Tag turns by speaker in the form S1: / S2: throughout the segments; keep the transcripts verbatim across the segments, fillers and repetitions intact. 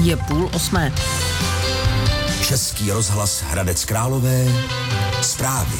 S1: Je půl osmé.
S2: Český rozhlas Hradec Králové. Zprávy.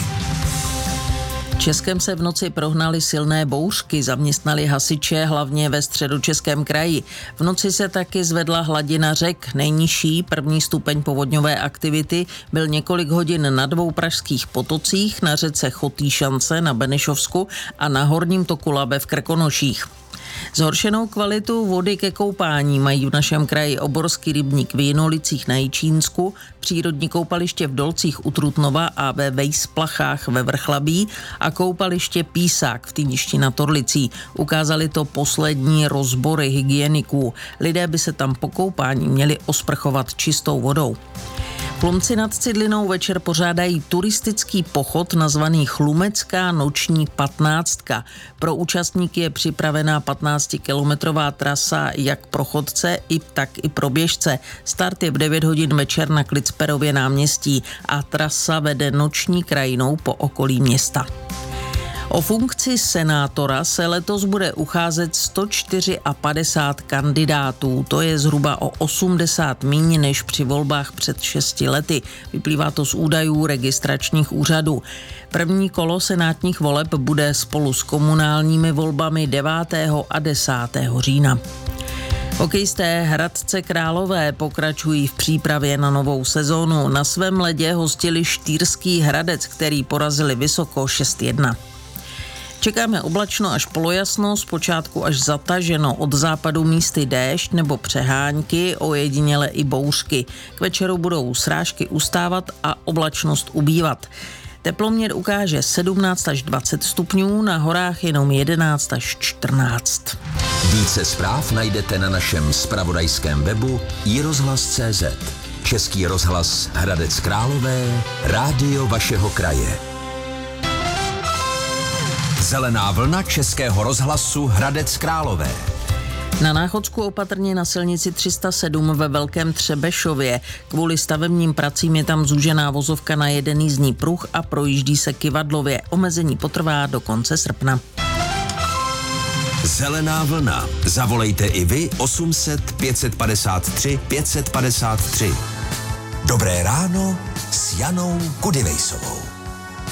S1: Českem se v noci prohnaly silné bouřky, zaměstnali hasiče hlavně ve Středočeském kraji. V noci se taky zvedla hladina řek. Nejnižší první stupeň povodňové aktivity byl několik hodin na dvou pražských potocích, na řece Chotýšance na Benešovsku a na horním toku Labe v Krkonoších. Zhoršenou kvalitu vody ke koupání mají v našem kraji Oborský rybník v Jinolicích na Jičínsku, přírodní koupaliště v Dolcích u Trutnova a ve Vejsplachách ve Vrchlabí a koupaliště Písák v Týništi nad Orlicí. Ukázali to poslední rozbory hygieniků. Lidé by se tam po koupání měli osprchovat čistou vodou. Chlumci nad Cidlinou večer pořádají turistický pochod nazvaný Chlumecká noční patnáctka. Pro účastníky je připravená patnáctikilometrová trasa jak pro chodce, i tak i pro běžce. Start je v devět hodin večer na Klicperově náměstí a trasa vede noční krajinou po okolí města. O funkci senátora se letos bude ucházet sto padesát čtyři kandidátů. To je zhruba o osmdesát míň než při volbách před šesti lety. Vyplývá to z údajů registračních úřadů. První kolo senátních voleb bude spolu s komunálními volbami devátého a desátého října. Hokejisté Hradce Králové pokračují v přípravě na novou sezónu. Na svém ledě hostili Štýrský Hradec, který porazili vysoko šest jedna. Čekáme oblačno až polojasno, zpočátku až zataženo, od západu místy déšť nebo přehánky, ojediněle i bouřky. K večeru budou srážky ustávat a oblačnost ubývat. Teploměr ukáže sedmnáct až dvacet stupňů, na horách jenom jedenáct až čtrnáct.
S2: Více zpráv najdete na našem zpravodajském webu i rozhlas tečka cé zet. Český rozhlas Hradec Králové, rádio vašeho kraje. Zelená vlna Českého rozhlasu Hradec Králové.
S1: Na Náchodsku opatrně na silnici tři sta sedm ve Velkém Třebešově. Kvůli stavebním pracím je tam zúžená vozovka na jeden jízdní pruh a projíždí se kyvadlově. Omezení potrvá do konce srpna.
S2: Zelená vlna. Zavolejte i vy osm set pět set padesát tři pět set padesát tři. Dobré ráno s Janou Kudivejsovou.